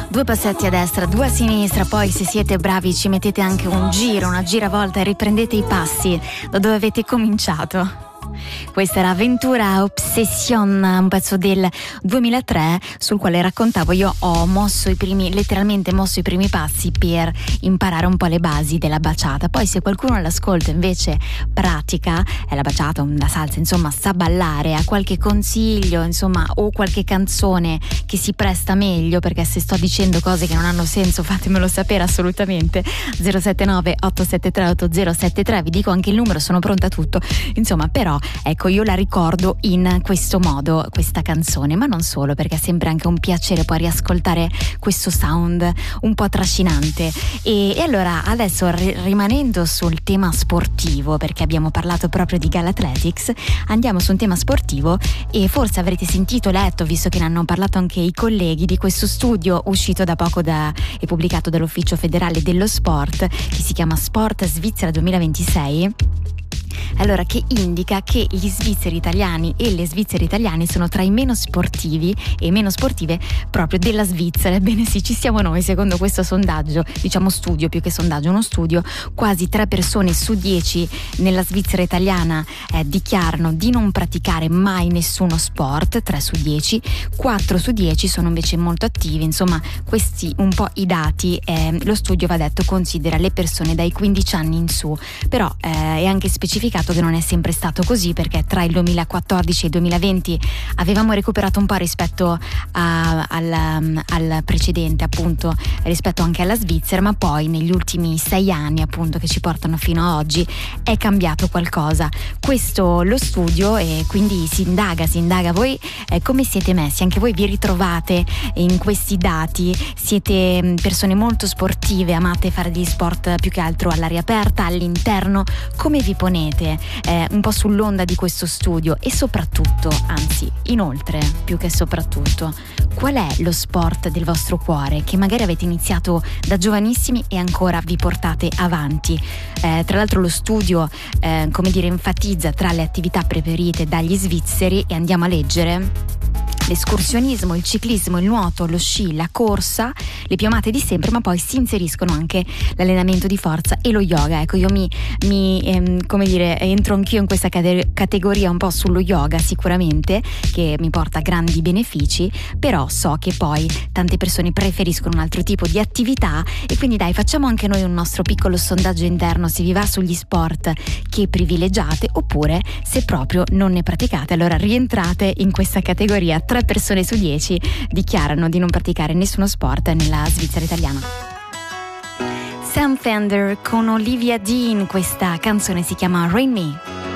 Due passetti a destra, due a sinistra, poi se siete bravi ci mettete anche un giro, una giravolta e riprendete i passi da dove avete cominciato. Questa era Ventura Obsession, un pezzo del 2003 sul quale raccontavo. Io ho letteralmente mosso i primi passi per imparare un po' le basi della baciata. Poi se qualcuno all'ascolto invece pratica la baciata, la salsa, insomma sa ballare, ha qualche consiglio, insomma, o qualche canzone che si presta meglio, perché se sto dicendo cose che non hanno senso fatemelo sapere assolutamente. 079 873 8073, vi dico anche il numero, sono pronta a tutto. Insomma, però ecco, io la ricordo in questo modo, questa canzone, ma non solo, perché è sempre anche un piacere poi riascoltare questo sound un po' trascinante. E allora adesso, rimanendo sul tema sportivo, perché abbiamo parlato proprio di Gala Athletics, andiamo su un tema sportivo e forse avrete sentito, letto, visto che ne hanno parlato anche i colleghi, di questo studio uscito da poco e pubblicato dall'Ufficio Federale dello Sport, che si chiama Sport Svizzera 2026. Allora, che indica che gli svizzeri italiani e le svizzere italiane sono tra i meno sportivi e meno sportive proprio della Svizzera. Ebbene sì, ci siamo noi, secondo questo sondaggio, diciamo studio più che sondaggio, uno studio, quasi 3 persone su 10 nella Svizzera italiana dichiarano di non praticare mai nessuno sport, 3 su 10, 4 su 10 sono invece molto attivi. Insomma, questi un po' i dati, lo studio, va detto, considera le persone dai 15 anni in su, però è anche specificato che non è sempre stato così, perché tra il 2014 e il 2020 avevamo recuperato un po' rispetto al precedente, appunto, rispetto anche alla Svizzera, ma poi negli ultimi 6 anni, appunto, che ci portano fino ad oggi, è cambiato qualcosa. Questo lo studio, e quindi si indaga voi come siete messi, anche voi vi ritrovate in questi dati, siete persone molto sportive, amate fare degli sport più che altro all'aria aperta, all'interno, come vi ponete un po' sull'onda di questo studio? E soprattutto, anzi inoltre, più che soprattutto, qual è lo sport del vostro cuore che magari avete iniziato da giovanissimi e ancora vi portate avanti? Tra l'altro lo studio enfatizza tra le attività preferite dagli svizzeri, e andiamo a leggere: l'escursionismo, il ciclismo, il nuoto, lo sci, la corsa, le più amate di sempre, ma poi si inseriscono anche l'allenamento di forza e lo yoga. Ecco, io entro anch'io in questa categoria, un po' sullo yoga sicuramente, che mi porta grandi benefici, però so che poi tante persone preferiscono un altro tipo di attività, e quindi dai, facciamo anche noi un nostro piccolo sondaggio interno, se vi va sugli sport che privilegiate, oppure se proprio non ne praticate, allora rientrate in questa categoria. 3 persone su 10 dichiarano di non praticare nessuno sport nella Svizzera italiana. Sam Fender con Olivia Dean, questa canzone si chiama Rain Me.